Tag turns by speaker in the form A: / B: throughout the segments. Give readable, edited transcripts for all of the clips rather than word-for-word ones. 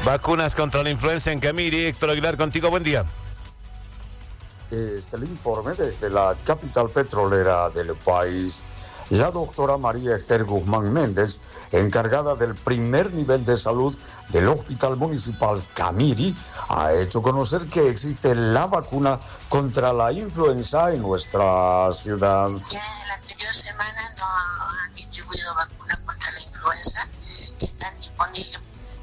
A: Vacunas contra la influenza en Camiri. Héctor Aguilar, contigo, buen día.
B: Este el informe desde la capital petrolera del país. La doctora María Esther Guzmán Méndez, encargada del primer nivel de salud del Hospital Municipal Camiri, ha hecho conocer que existe la vacuna contra la influenza en nuestra ciudad.
C: Ya en la anterior semana no han distribuido vacunas contra la influenza que están disponibles.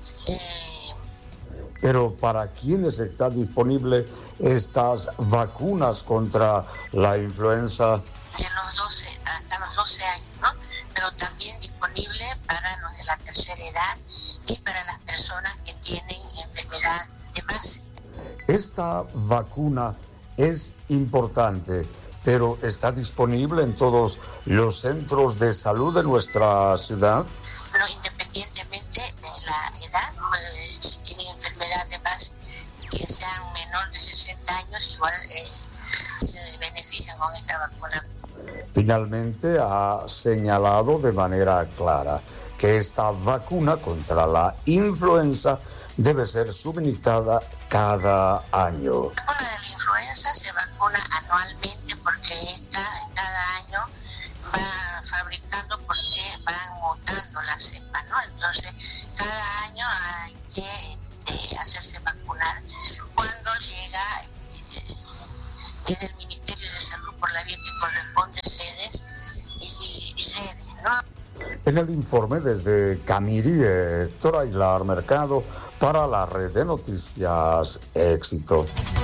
B: Pero ¿para quiénes están disponibles estas vacunas contra la influenza?
C: De los 12, hasta los 12 años, ¿no? Pero también disponible para los de la tercera edad y para las personas que tienen enfermedad de base.
B: Esta vacuna es importante, pero ¿está disponible en todos los centros de salud de nuestra ciudad?
C: Pero independientemente de la edad, si tienen enfermedad de base, que sean menor de 60 años, igual se benefician con esta vacuna.
B: Finalmente ha señalado de manera clara que esta vacuna contra la influenza debe ser suministrada cada año.
C: La vacuna de la influenza se vacuna anualmente porque cada año va fabricando porque van mutando las cepas, ¿no? Entonces, cada año hay que hacerse vacunar. Cuando llega desde el Ministerio de Salud por la vía que corresponde sedes y sedes, ¿no?
B: En el informe desde Camiri, Héctor Aguilar Mercado para la red de noticias Éxito.